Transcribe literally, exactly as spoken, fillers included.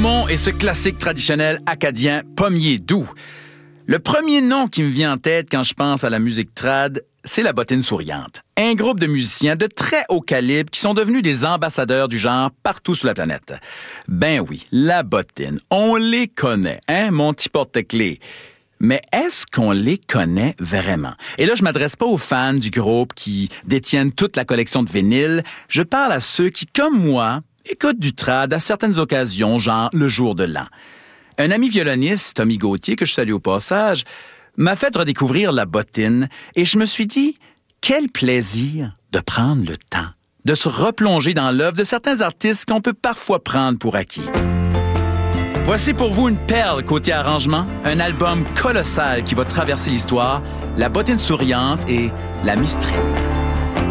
saumon et ce classique traditionnel acadien pommier doux. Le premier nom qui me vient en tête quand je pense à la musique trad, c'est la Bottine Souriante. Un groupe de musiciens de très haut calibre qui sont devenus des ambassadeurs du genre partout sur la planète. Ben oui, la Bottine, on les connaît, hein, mon petit porte-clés. Mais est-ce qu'on les connaît vraiment? Et là, je m'adresse pas aux fans du groupe qui détiennent toute la collection de vinyles. Je parle à ceux qui, comme moi, écoutent du trad à certaines occasions, genre le jour de l'an. Un ami violoniste, Tommy Gauthier, que je salue au passage, m'a fait redécouvrir la bottine et je me suis dit, quel plaisir de prendre le temps, de se replonger dans l'œuvre de certains artistes qu'on peut parfois prendre pour acquis. Voici pour vous une perle côté arrangement, un album colossal qui va traverser l'histoire, La Bottine Souriante et La Mistrine.